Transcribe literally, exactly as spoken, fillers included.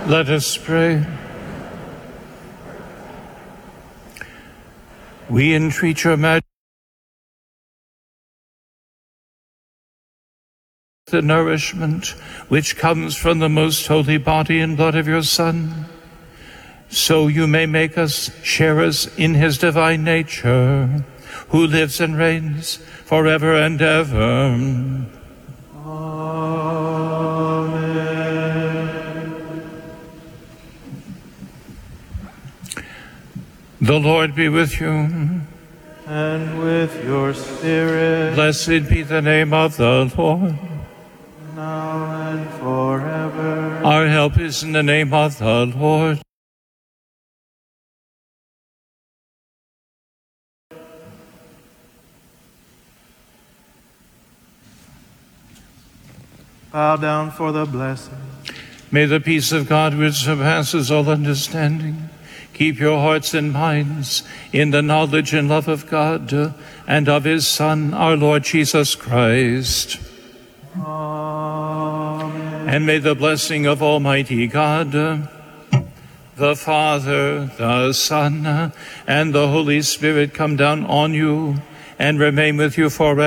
Let us pray. We entreat your Majesty the nourishment which comes from the most holy body and blood of your Son, so you may make us sharers in his divine nature, who lives and reigns forever and ever. Amen. The Lord be with you. And with your spirit. Blessed be the name of the Lord. Now and forever. Our help is in the name of the Lord. Bow down for the blessing. May the peace of God, which surpasses all understanding, keep your hearts and minds in the knowledge and love of God and of his Son, our Lord Jesus Christ. Amen. And may the blessing of Almighty God, the Father, the Son, and the Holy Spirit come down on you and remain with you forever.